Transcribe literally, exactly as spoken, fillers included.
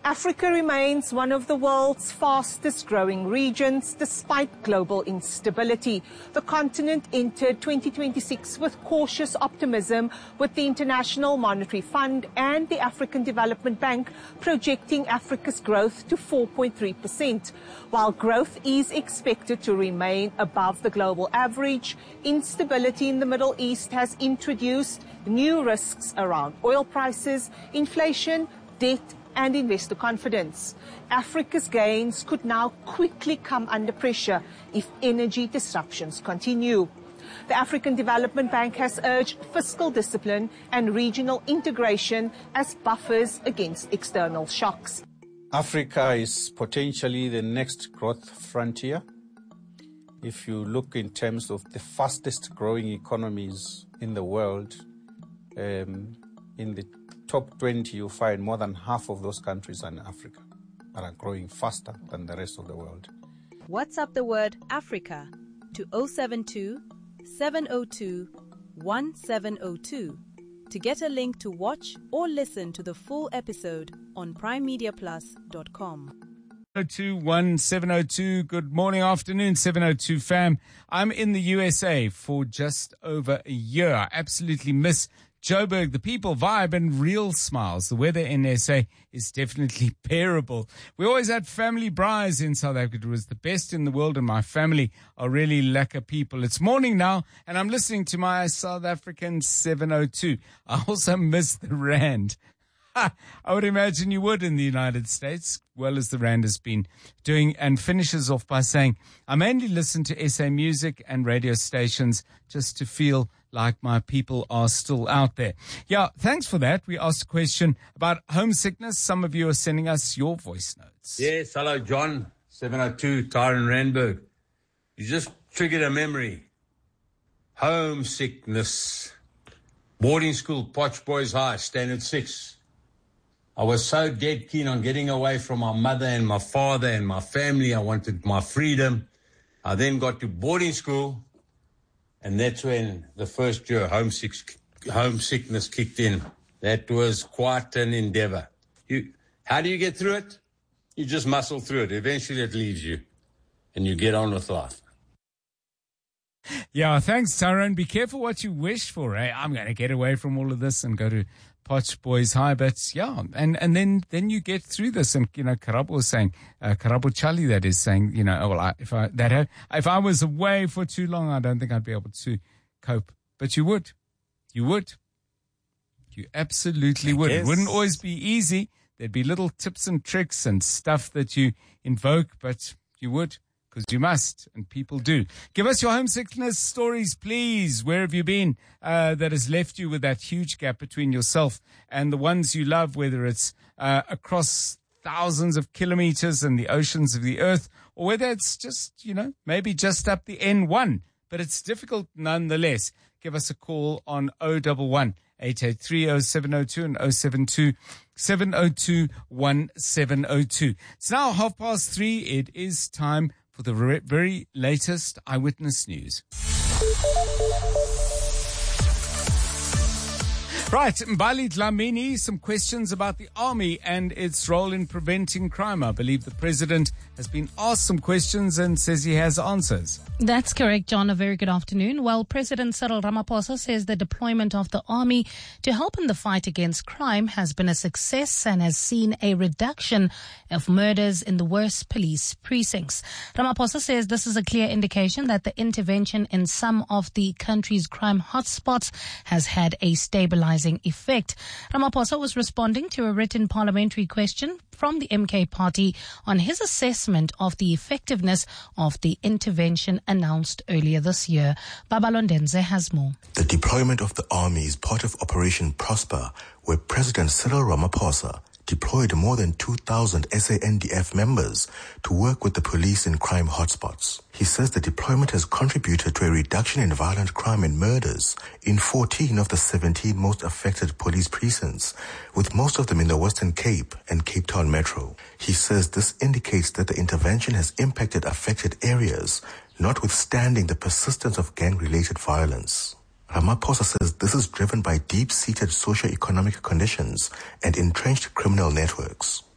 Africa remains one of the world's fastest growing regions despite global instability. The continent entered twenty twenty-six with cautious optimism, with the International Monetary Fund and the African Development Bank projecting Africa's growth to four point three percent. While growth is expected to remain above the global average, instability in the Middle East has introduced new risks around oil prices, inflation, debt, and investor confidence. Africa's gains could now quickly come under pressure if energy disruptions continue. The African Development Bank has urged fiscal discipline and regional integration as buffers against external shocks. Africa is potentially the next growth frontier. If you look in terms of the fastest growing economies in the world, um, in the top twenty, you find more than half of those countries are in Africa and are growing faster than the rest of the world. WhatsApp the word Africa to zero seven two, seven zero two, one seven zero two to get a link to watch or listen to the full episode on prime media plus dot com. zero two one seven zero two. Good morning, afternoon, seven oh two fam. I'm in the U S A for just over a year. I absolutely miss Joburg, the people, vibe, and real smiles. The weather in S A is definitely bearable. We always had family braais in South Africa. It was the best in the world, and my family are really lekker people. It's morning now, and I'm listening to my South African seven oh two. I also miss the Rand. I would imagine you would in the United States, well as the Rand has been doing, and finishes off by saying, I mainly listen to S A music and radio stations just to feel like my people are still out there. Yeah, thanks for that. We asked a question about homesickness. Some of you are sending us your voice notes. Yes, hello, John, seven oh two, Tyron Randburg. You just triggered a memory. Homesickness. Boarding school, Potch Boys High, Standard six. I was so dead keen on getting away from my mother and my father and my family. I wanted my freedom. I then got to boarding school, and that's when the first year homesick, homesickness kicked in. That was quite an endeavor. You, how do you get through it? You just muscle through it. Eventually it leaves you, and you get on with life. Yeah, thanks, Tyrone. Be careful what you wish for, eh? I'm going to get away from all of this and go to Potch Boys High, but yeah, and, and then, then you get through this. And, you know, Karabo was saying, uh, Karabo Charlie, that is saying, you know, oh, well, I, if I, that, had, if I was away for too long, I don't think I'd be able to cope. But you would. You would. You absolutely would. It wouldn't always be easy. There'd be little tips and tricks and stuff that you invoke, but you would. Because you must, and people do. Give us your homesickness stories, please. Where have you been uh, that has left you with that huge gap between yourself and the ones you love, whether it's uh, across thousands of kilometers and the oceans of the earth, or whether it's just, you know, maybe just up the N one. But it's difficult nonetheless. Give us a call on oh one one, eight eight three, oh seven oh two and oh seven two, seven oh two, one seven oh two. It's now half past three. It is time for the very latest eyewitness news. Right, Mbali Dlamini, some questions about the army and its role in preventing crime. I believe the president has been asked some questions and says he has answers. That's correct, John. A very good afternoon. Well, President Cyril Ramaphosa says the deployment of the army to help in the fight against crime has been a success and has seen a reduction of murders in the worst police precincts. Ramaphosa says this is a clear indication that the intervention in some of the country's crime hotspots has had a stabilizing effect. Ramaphosa was responding to a written parliamentary question from the M K party on his assessment of the effectiveness of the intervention announced earlier this year. Babalondenze has more. The deployment of the army is part of Operation Prosper, where President Cyril Ramaphosa deployed more than two thousand S A N D F members to work with the police in crime hotspots. He says the deployment has contributed to a reduction in violent crime and murders in fourteen of the seventeen most affected police precincts, with most of them in the Western Cape and Cape Town Metro. He says this indicates that the intervention has impacted affected areas, notwithstanding the persistence of gang-related violence. Ramaphosa says this is driven by deep-seated socio-economic conditions and entrenched criminal networks.